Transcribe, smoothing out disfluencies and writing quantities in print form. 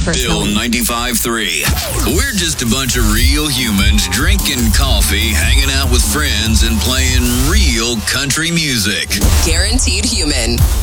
Bill personally. 95.3. We're just a bunch of real humans drinking coffee, hanging out with friends, and playing real country music. Guaranteed Human.